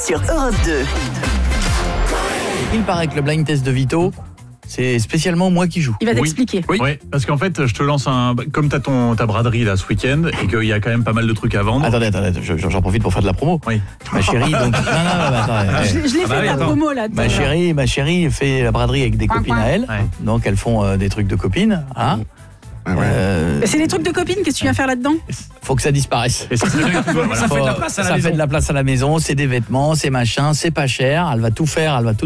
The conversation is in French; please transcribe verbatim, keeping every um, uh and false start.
sur Europe deux. Il paraît que le blind test de Vito, c'est spécialement moi qui joue. Il va t'expliquer. Oui. oui, parce qu'en fait, je te lance un... Comme tu as ton, ta braderie là ce week-end et qu'il y a quand même pas mal de trucs à vendre. Attendez, attendez, je- j'en profite pour faire de la promo. Oui. Ma chérie, donc... Non, non, non, attends. Je, je l'ai Ah bah fait oui, la attends. promo là. Ma chérie, ma chérie fait la braderie avec des Coin, copines coin. à elle. Ouais. Donc elles font euh, des trucs de copines. Hein. Euh, Mais c'est des trucs de copines, qu'est-ce que tu viens faire là-dedans? faut que ça disparaisse. Et c'est très bien que tu vois, voilà. Faut- ça fait de la place à la maison, c'est des vêtements, c'est machin, c'est pas cher. Elle va tout faire, elle va tout